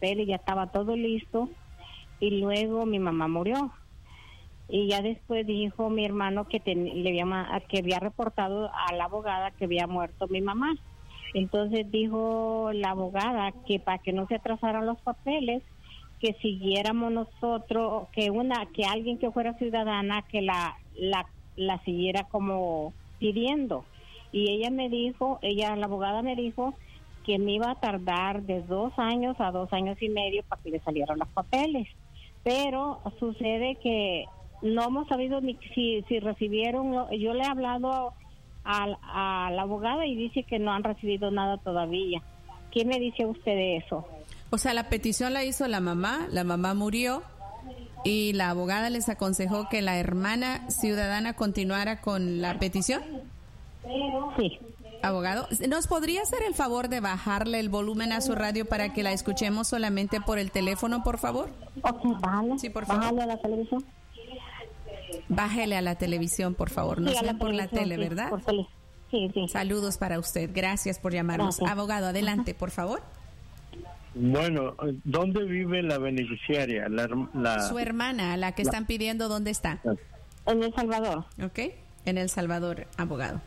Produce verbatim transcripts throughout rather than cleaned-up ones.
papeles, ya estaba todo listo, y luego mi mamá murió. Y ya después dijo mi hermano que, ten, le había, que había reportado a la abogada que había muerto mi mamá. Entonces dijo la abogada que para que no se atrasaran los papeles, que siguiéramos nosotros, que una que alguien que fuera ciudadana, que la, la, la siguiera como pidiendo. Y ella me dijo, ella, la abogada me dijo que me iba a tardar de dos años a dos años y medio para que le salieran los papeles. Pero sucede que no hemos sabido ni si, si recibieron. Yo le he hablado a, a la abogada y dice que no han recibido nada todavía. ¿Qué me dice usted de eso? O sea, la petición la hizo la mamá, la mamá murió y la abogada les aconsejó que la hermana ciudadana continuara con la petición. Sí. Abogado, ¿nos podría hacer el favor de bajarle el volumen a su radio para que la escuchemos solamente por el teléfono, por favor? Ok, vale. Sí, por favor. Bájale a la televisión. Bájele a la televisión, por favor. No Sí, sea por la tele, sí, ¿verdad? Por tele. Sí, sí. Saludos para usted. Gracias por llamarnos. Gracias. Abogado, adelante, Ajá. por favor. Bueno, ¿dónde vive la beneficiaria? La, la, Su hermana, la que la, están pidiendo, ¿dónde está? En El Salvador. Ok, en El Salvador, abogado.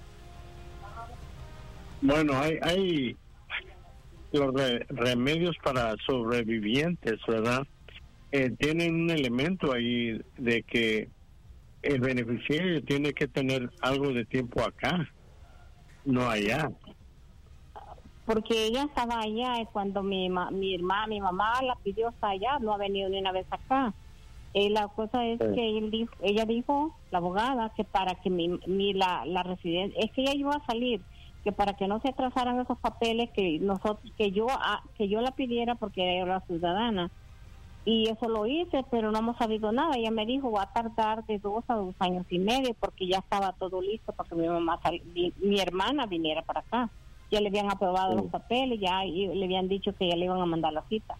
Bueno, hay, hay los re, remedios para sobrevivientes, ¿verdad? Eh, tienen un elemento ahí de que el beneficiario tiene que tener algo de tiempo acá, no allá. Porque ella estaba allá y cuando mi ma, mi hermana, mi mamá la pidió hasta allá, no ha venido ni una vez acá. Eh, la cosa es sí. que él dijo, ella dijo, la abogada, que para que mi, mi la, la residencia, es que ella iba a salir, que para que no se atrasaran esos papeles, que nosotros, que yo, a, que yo la pidiera porque era ciudadana. Y eso lo hice, pero no hemos sabido nada. Ella me dijo, va a tardar de dos a dos años y medio, porque ya estaba todo listo para que mi mamá, sal, mi, mi hermana viniera para acá. Ya le habían aprobado sí. los papeles, ya y le habían dicho que ya le iban a mandar la cita.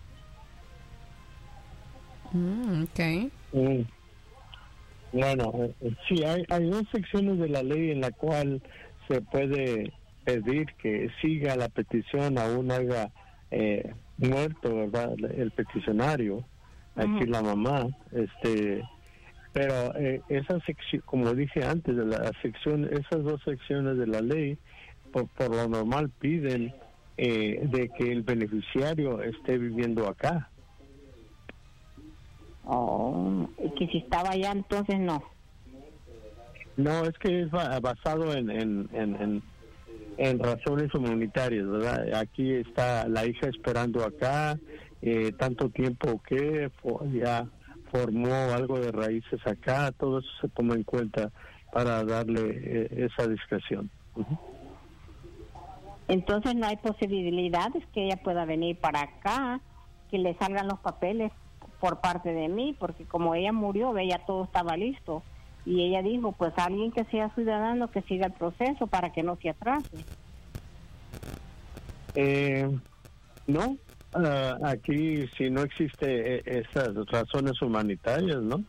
Mm, okay. Mm. Bueno, eh, sí, hay, hay dos secciones de la ley en la cual se puede pedir que siga la petición aún haya eh, muerto, ¿verdad? El peticionario, aquí uh-huh. la mamá, este, pero eh, esa sección, como dije antes, de la sección, esas dos secciones de la ley, por, por lo normal piden eh, de que el beneficiario esté viviendo acá. Oh, que si estaba allá entonces no. No, es que es basado en en, en, en, en razones humanitarias, ¿verdad? Aquí está la hija esperando acá, eh, tanto tiempo que ya formó algo de raíces acá, todo eso se toma en cuenta para darle eh, esa discreción. Uh-huh. Entonces no hay posibilidades que ella pueda venir para acá, que le salgan los papeles por parte de mí, porque como ella murió, ya todo estaba listo. Y ella dijo, pues alguien que sea ciudadano que siga el proceso para que no se atrase. Eh, no, uh, aquí si no existe eh, esas razones humanitarias, ¿no?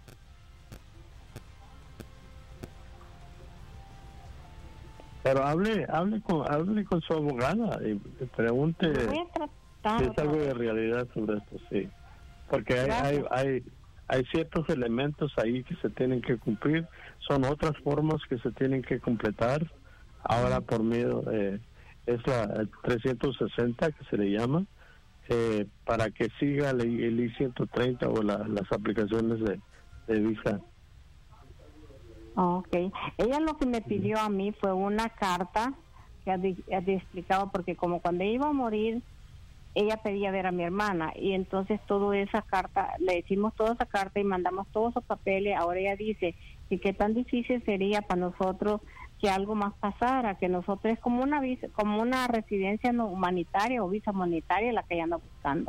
Pero hable, hable con, hable con su abogada y, y pregunte si es algo de realidad sobre esto, sí. Porque hay, hay, hay, hay ciertos elementos ahí que se tienen que cumplir, son otras formas que se tienen que completar. Ahora por medio, eh, es la trescientos sesenta que se le llama, eh, para que siga el, el I ciento treinta o la, las aplicaciones de, de visa. Okay. Ella lo que me pidió a mí fue una carta que había explicado, porque como cuando ella iba a morir, ella pedía ver a mi hermana, y entonces toda esa carta, le hicimos toda esa carta y mandamos todos esos papeles. Ahora ella dice que qué tan difícil sería para nosotros que algo más pasara, que nosotros es como una visa, como una residencia no humanitaria o visa humanitaria la que ella anda buscando.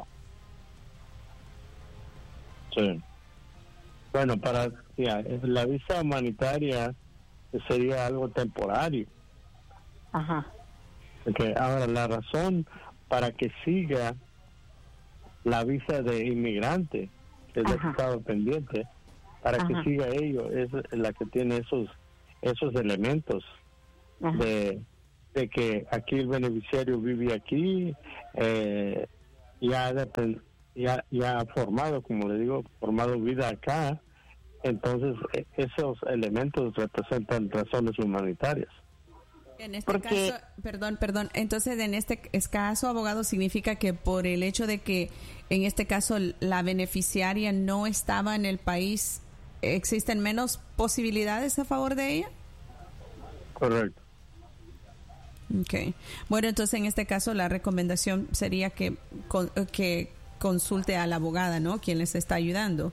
Sí. Bueno, para ya, la visa humanitaria sería algo temporario. Ajá. Okay. Ahora, la razón para que siga la visa de inmigrante, que es la que estaba pendiente, para Ajá. que siga ello, es la que tiene esos esos elementos de, de que aquí el beneficiario vive aquí, eh, ya, depend, ya, ya formado, como le digo, formado vida acá, entonces esos elementos representan razones humanitarias. En este Porque, caso, perdón, perdón, entonces en este caso, abogado, significa que por el hecho de que en este caso la beneficiaria no estaba en el país, ¿existen menos posibilidades a favor de ella? Correcto. Okay. Bueno, entonces en este caso la recomendación sería que, que consulte a la abogada, ¿no? Quien les está ayudando,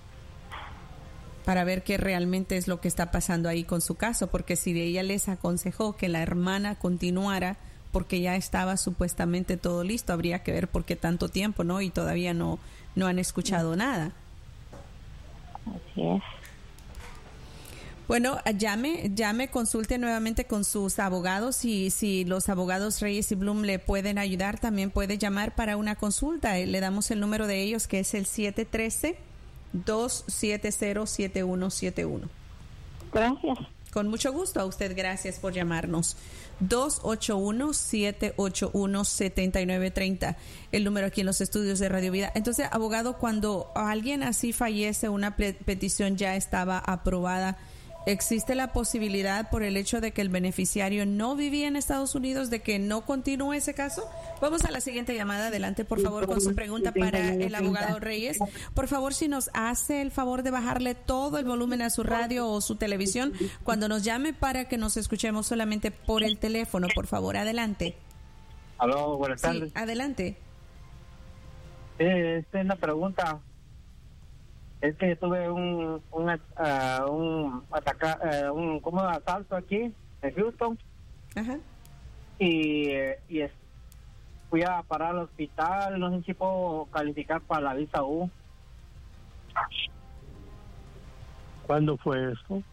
para ver qué realmente es lo que está pasando ahí con su caso, porque si ella les aconsejó que la hermana continuara porque ya estaba supuestamente todo listo, habría que ver por qué tanto tiempo, ¿no? Y todavía no, no han escuchado nada. Así es. Bueno, llame, llame, consulte nuevamente con sus abogados y si los abogados Reyes y Bloom le pueden ayudar, también puede llamar para una consulta. Le damos el número de ellos, que es el siete uno tres, dos siete cero, siete uno siete uno. Gracias. Con mucho gusto. A usted, gracias por llamarnos. dos ocho uno, siete ocho uno, siete nueve tres cero, el número aquí en los estudios de Radio Vida. Entonces, abogado, cuando alguien así fallece, una petición ya estaba aprobada, ¿existe la posibilidad por el hecho de que el beneficiario no vivía en Estados Unidos de que no continúe ese caso? Vamos a la siguiente llamada. Adelante, por favor, con su pregunta para el abogado Reyes. Por favor, si nos hace el favor de bajarle todo el volumen a su radio o su televisión cuando nos llame, para que nos escuchemos solamente por el teléfono, por favor. Adelante. Aló, buenas tardes. Sí, adelante. Sí, esta es una pregunta. Es que tuve un un, uh, un ataca, uh, un como un asalto aquí en Houston. Ajá. Y, y es, fui a parar al hospital, no sé si puedo calificar para la visa U. ¿Cuándo fue esto?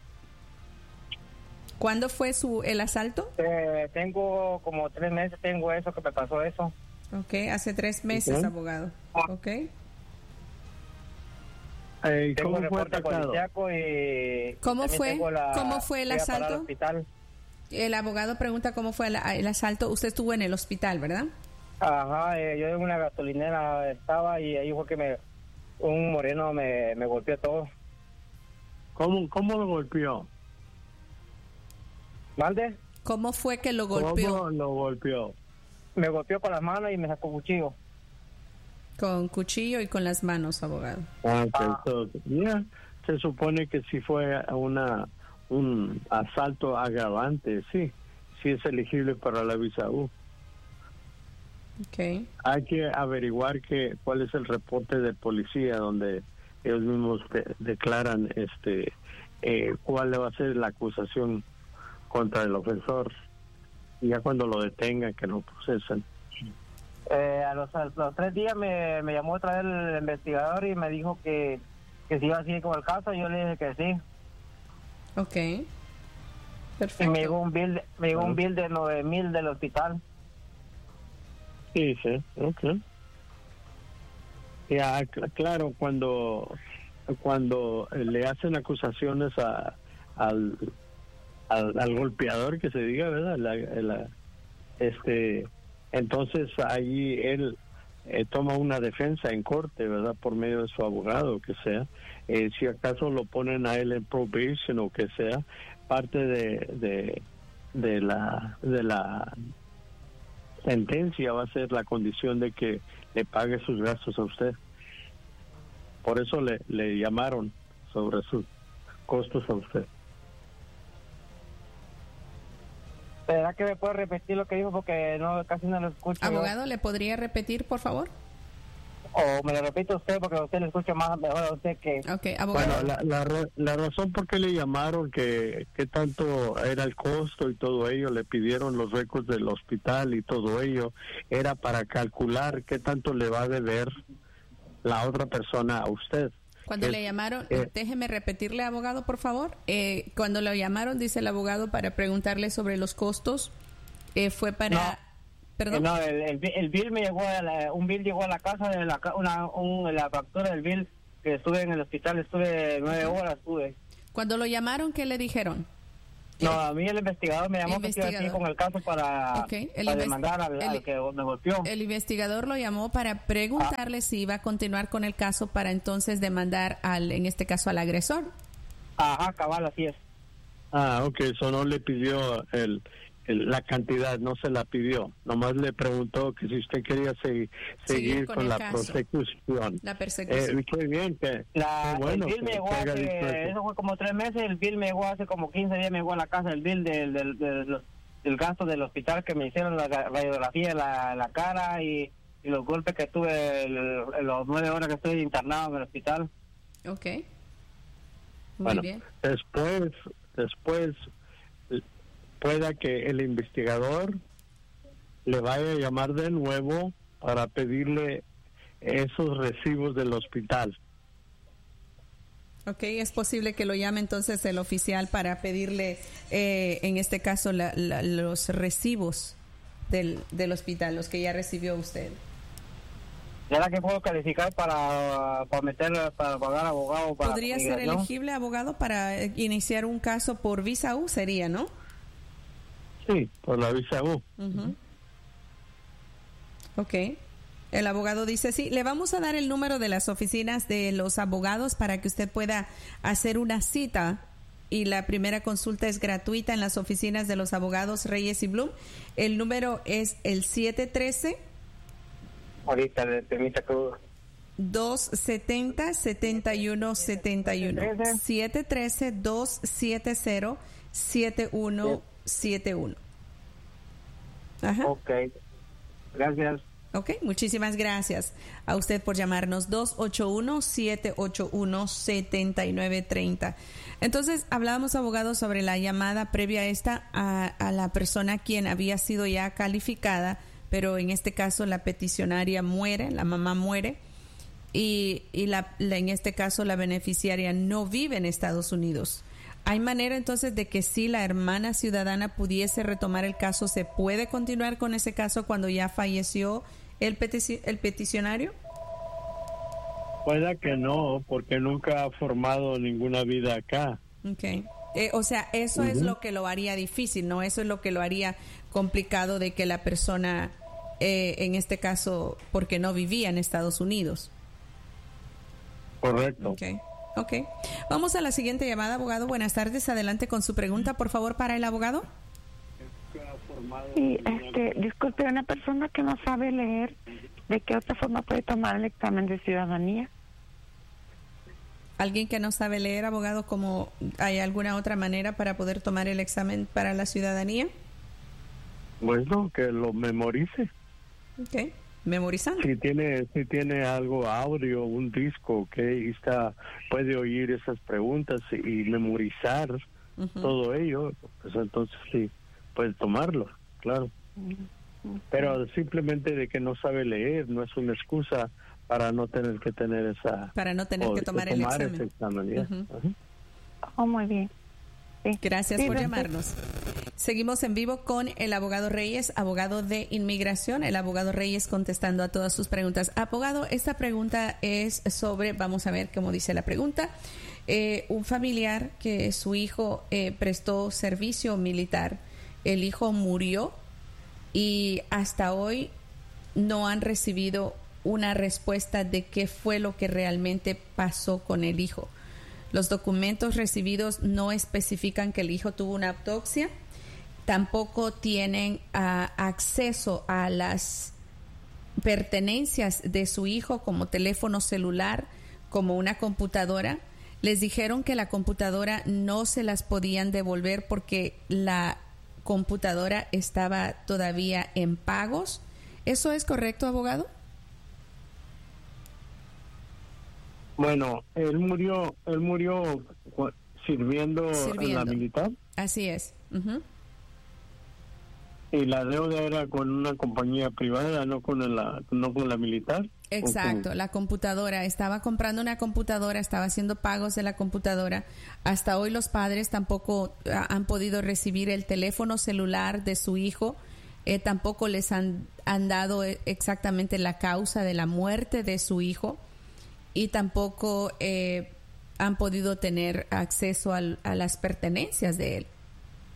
¿Cuándo fue su el asalto? Eh, tengo como tres meses, tengo eso, que me pasó eso. Ok, hace tres meses, Okay. abogado. Ok. Eh, Tengo ¿Cómo un fue reporte atacado? policíaco y ¿Cómo también fue? tengo la- ¿Cómo fue el fui a parar asalto? al hospital. El abogado pregunta cómo fue el, el asalto. Usted estuvo en el hospital, ¿verdad? Ajá, eh, yo en una gasolinera estaba y ahí fue que me un moreno me, me golpeó todo. ¿Cómo, cómo lo golpeó? ¿Malde? ¿Cómo fue que lo golpeó? ¿Cómo lo golpeó? Me golpeó con las manos y me sacó cuchillo. Con cuchillo y con las manos, abogado. Ah, ok. Ah. So, yeah, se supone que si fue una un asalto agravante, sí, sí es elegible para la visa U. Okay. Hay que averiguar que cuál es el reporte de policía donde ellos mismos de- declaran este eh, cuál va a ser la acusación contra el ofensor, y ya cuando lo detengan que lo procesan. Eh, a, los, a los tres días me, me llamó otra vez el investigador y me dijo que, que si iba así como el caso. Yo le dije que sí. Ok. Y Perfecto. me llegó un bill, me llegó un bill de nueve mil del hospital. Sí, sí, ok. Ya, cl- claro, cuando cuando le hacen acusaciones a, al, al, al golpeador, que se diga, ¿verdad? La, la- este, entonces ahí él eh, toma una defensa en corte, ¿verdad? Por medio de su abogado, que sea. Eh, si acaso lo ponen a él en probation o que sea, parte de, de, de la de la sentencia va a ser la condición de que le pague sus gastos a usted. Por eso le, le llamaron sobre sus costos a usted. ¿Verdad que me puede repetir lo que dijo? Porque no casi no lo escucho. yo. Abogado, ¿le podría repetir, por favor? O me lo repite usted, porque usted lo escucha más mejor a usted que... Ok, abogado. Bueno, la, la, ra- la razón por qué le llamaron, que, que tanto era el costo y todo ello, le pidieron los récords del hospital y todo ello, era para calcular qué tanto le va a deber la otra persona a usted. Cuando Es- le llamaron, eh, déjeme repetirle, abogado, por favor. Eh, cuando lo llamaron, dice el abogado, para preguntarle sobre los costos, eh, fue para... No. Perdón. No, el, el, bi- el bill me llegó, a la- un bill llegó a la casa de la, ca- una, un, la factura del bill, que estuve en el hospital, estuve nueve horas, estuve. Cuando lo llamaron, ¿qué le dijeron? No, a mí el investigador me llamó que estoy aquí con el caso para, okay. el para investi- demandar al, el, al que me golpeó. El investigador lo llamó para preguntarle ah. si iba a continuar con el caso para entonces demandar, al, en este caso, al agresor. Ajá, cabal, así es. Ah, ok, eso no le pidió el, el, la cantidad, no se la pidió. Nomás le preguntó que si usted quería seguir, seguir, seguir con, con la caso. persecución. La persecución. Eh, qué bien, que, la, qué bueno. El bill me llegó hace, eso fue como tres meses, el bill me llegó hace como quince días, me llegó a la casa el bill del, del, del, del, del gasto del hospital que me hicieron la radiografía de la, la cara y, y los golpes que tuve, el, el, los nueve horas que estoy internado en el hospital. Ok. Muy bueno, bien. Después, después pueda que el investigador le vaya a llamar de nuevo para pedirle esos recibos del hospital. Ok, es posible que lo llame entonces el oficial para pedirle, eh, en este caso, la, la, los recibos del, del hospital, los que ya recibió usted. ¿Será que puedo calificar para, para meter, para pagar abogado? Para ¿Podría ser elegible abogado para iniciar un caso por visa U? Sería, ¿no? Sí, por la visa U. Uh-huh. Ok. El abogado dice, sí, le vamos a dar el número de las oficinas de los abogados para que usted pueda hacer una cita, y la primera consulta es gratuita en las oficinas de los abogados Reyes y Bloom. El número es el siete uno tres ahorita le permita que dos setenta setenta y uno setenta y uno siete uno tres dos siete cero siete uno siete uno. Ajá. Ok, gracias. Ok, muchísimas gracias a usted por llamarnos. Dos ocho uno siete ocho uno siete nueve tres cero. Entonces hablábamos, abogados, sobre la llamada previa a esta a, a la persona quien había sido ya calificada, pero en este caso la peticionaria muere, la mamá muere, y, y la, la, en este caso la beneficiaria no vive en Estados Unidos. ¿Hay manera entonces de que si la hermana ciudadana pudiese retomar el caso, se puede continuar con ese caso cuando ya falleció el, petici- el peticionario? Pueda que no, porque nunca ha formado ninguna vida acá. Okay. Eh, o sea, eso uh-huh. es lo que lo haría difícil, ¿no? Eso es lo que lo haría complicado, de que la persona, eh, en este caso, porque no vivía en Estados Unidos. Correcto. Okay. Ok. Vamos a la siguiente llamada, abogado. Buenas tardes. Adelante con su pregunta, por favor, para el abogado. Sí, este, disculpe, una persona que no sabe leer, ¿de qué otra forma puede tomar el examen de ciudadanía? ¿Alguien que no sabe leer, abogado, cómo hay alguna otra manera para poder tomar el examen para la ciudadanía? Bueno, que lo memorice. Ok. Memorizando. Si tiene, si tiene algo audio, un disco, que está, puede oír esas preguntas y, y memorizar uh-huh. todo ello, pues entonces sí, puede tomarlo, claro. Uh-huh. Pero simplemente de que no sabe leer no es una excusa para no tener que tener esa... Para no tener que tomar, que tomar el examen. Ese examen ¿ya? Uh-huh. Uh-huh. Oh, muy bien. Sí. Gracias sí, por gracias. llamarnos. Seguimos en vivo con el abogado Reyes, abogado de inmigración. El abogado Reyes contestando a todas sus preguntas. Abogado, esta pregunta es sobre, vamos a ver cómo dice la pregunta. Eh, un familiar que su hijo eh, prestó servicio militar, el hijo murió y hasta hoy no han recibido una respuesta de qué fue lo que realmente pasó con el hijo. Los documentos recibidos no especifican que el hijo tuvo una autopsia. Tampoco tienen uh, acceso a las pertenencias de su hijo, como teléfono celular, como una computadora. Les dijeron que la computadora no se las podían devolver porque la computadora estaba todavía en pagos. ¿Eso es correcto, abogado? Bueno, él murió, él murió sirviendo, sirviendo. en la militar. Así es. Uh-huh. Y la deuda era con una compañía privada, no con la, no con la militar. Exacto, la computadora. Estaba comprando una computadora, estaba haciendo pagos de la computadora. Hasta hoy los padres tampoco han podido recibir el teléfono celular de su hijo. Eh, tampoco les han, han dado exactamente la causa de la muerte de su hijo. Y tampoco eh, han podido tener acceso al, a las pertenencias de él.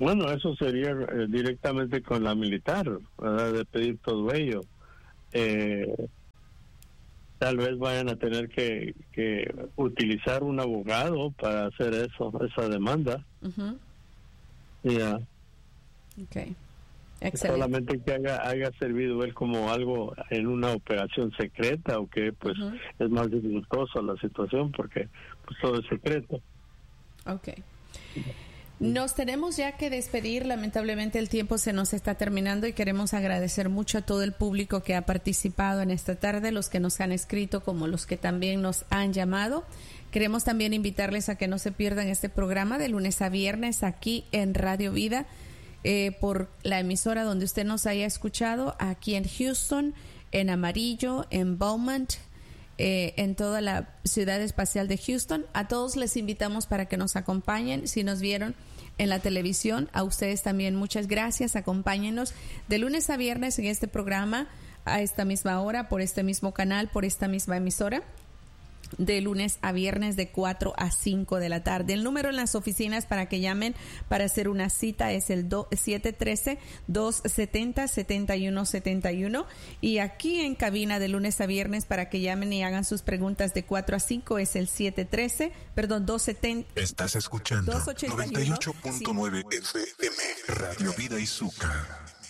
Bueno, eso sería eh, directamente con la militar, ¿verdad? De pedir todo ello. Eh, tal vez vayan a tener que, que utilizar un abogado para hacer eso, esa demanda. Uh-huh. Ya. Yeah. Okay. Excelente. Solamente que haya, haya servido él como algo en una operación secreta, o que pues uh-huh. es más dificultosa la situación porque pues todo es secreto. Okay. Nos tenemos ya que despedir, lamentablemente el tiempo se nos está terminando y queremos agradecer mucho a todo el público que ha participado en esta tarde, los que nos han escrito como los que también nos han llamado. Queremos también invitarles a que no se pierdan este programa de lunes a viernes aquí en Radio Vida, eh, por la emisora donde usted nos haya escuchado, aquí en Houston, en Amarillo, en Beaumont, Eh, en toda la ciudad espacial de Houston. A todos les invitamos para que nos acompañen. Si nos vieron en la televisión, a ustedes también muchas gracias. Acompáñenos de lunes a viernes en este programa a esta misma hora, por este mismo canal, por esta misma emisora, de lunes a viernes de cuatro a cinco de la tarde. El número en las oficinas para que llamen para hacer una cita es el siete uno tres, dos siete cero, siete uno siete uno, y aquí en cabina de lunes a viernes para que llamen y hagan sus preguntas de cuatro a cinco es el siete uno tres, perdón, dos setenta. Estás escuchando noventa y ocho punto nueve F M Radio Vida y Zucca.